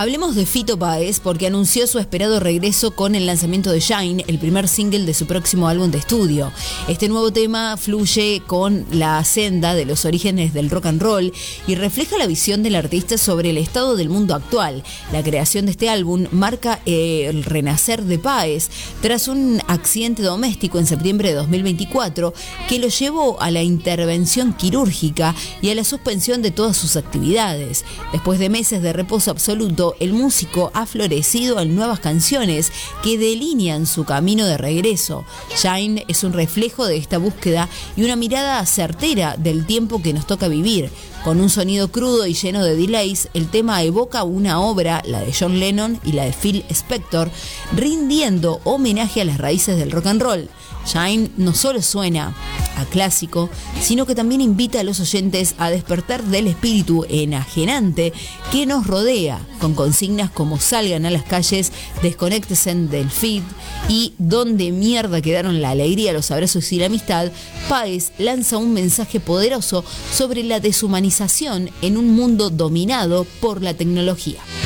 Hablemos de Fito Páez porque anunció su esperado regreso con el lanzamiento de Shine, el primer single de su próximo álbum de estudio. Este nuevo tema fluye con la senda de los orígenes del rock and roll y refleja la visión del artista sobre el estado del mundo actual. La creación de este álbum marca el renacer de Páez tras un accidente doméstico en septiembre de 2024 que lo llevó a la intervención quirúrgica y a la suspensión de todas sus actividades. Después de meses de reposo absoluto, el músico ha florecido en nuevas canciones que delinean su camino de regreso. Shine es un reflejo de esta búsqueda y una mirada certera del tiempo que nos toca vivir. Con un sonido crudo y lleno de delays, el tema evoca una obra, la de John Lennon y la de Phil Spector, rindiendo homenaje a las raíces del rock and roll. Shine no solo suena a clásico, sino que también invita a los oyentes a despertar del espíritu enajenante que nos rodea, con consignas como salgan a las calles, desconéctense del feed y ¿dónde mierda quedaron la alegría, los abrazos y la amistad? Páez lanza un mensaje poderoso sobre la deshumanización en un mundo dominado por la tecnología.